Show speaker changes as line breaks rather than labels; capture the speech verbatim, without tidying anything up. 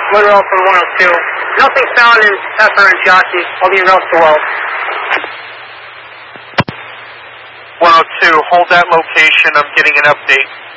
Literal from one oh two. Nothing found in Pepper and Jockey. All the routes below.
one oh two, hold that location. I'm getting an update.